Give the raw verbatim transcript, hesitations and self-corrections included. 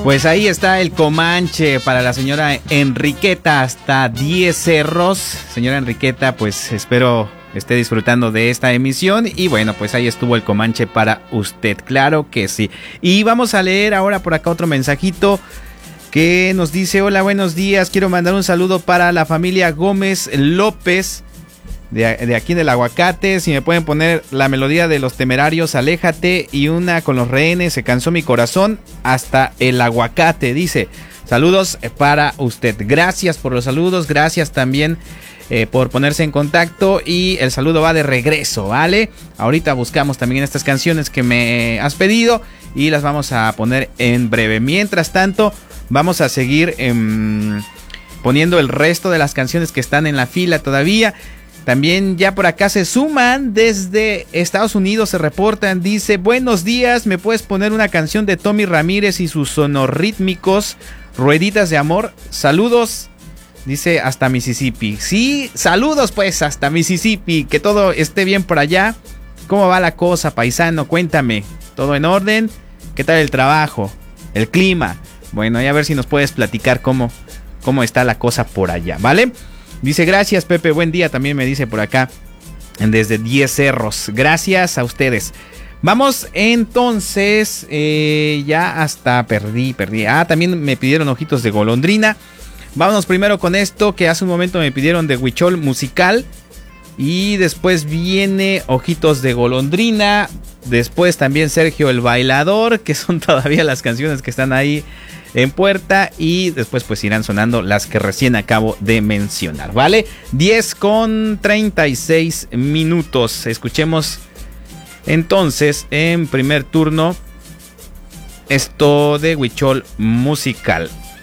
Pues ahí está el Comanche para la señora Enriqueta hasta diez cerros. Señora Enriqueta, pues espero esté disfrutando de esta emisión. Y bueno, pues ahí estuvo el Comanche para usted, claro que sí. Y vamos a leer ahora por acá otro mensajito que nos dice: hola, buenos días, quiero mandar un saludo para la familia Gómez López de, de aquí del Aguacate. Si me pueden poner la melodía de Los Temerarios, Aléjate, y una con Los Rehenes, Se cansó mi corazón, hasta el Aguacate. Dice, saludos para usted. Gracias por los saludos, gracias también eh, por ponerse en contacto, y el saludo va de regreso, ¿vale? Ahorita buscamos también estas canciones que me has pedido y las vamos a poner en breve. Mientras tanto, vamos a seguir eh, poniendo el resto de las canciones que están en la fila todavía. También ya por acá se suman desde Estados Unidos, se reportan, dice, buenos días, ¿me puedes poner una canción de Tommy Ramírez y sus sonorrítmicos Rueditas de Amor? Saludos, dice, hasta Mississippi. Sí, saludos pues hasta Mississippi, que todo esté bien por allá. ¿Cómo va la cosa, paisano? Cuéntame, ¿todo en orden? ¿Qué tal el trabajo? ¿El clima? Bueno, y a ver si nos puedes platicar cómo, cómo está la cosa por allá, ¿vale? Dice, gracias Pepe, buen día, también me dice por acá desde diez cerros. Gracias a ustedes. Vamos entonces, eh, ya hasta perdí, perdí. Ah, también me pidieron Ojitos de Golondrina. Vámonos primero con esto que hace un momento me pidieron de Huichol Musical. Y después viene Ojitos de Golondrina. Después también Sergio el Bailador, que son todavía las canciones que están ahí en puerta. Y después pues irán sonando las que recién acabo de mencionar, ¿vale? diez con treinta y seis minutos. Escuchemos entonces en primer turno esto de Huichol Musical.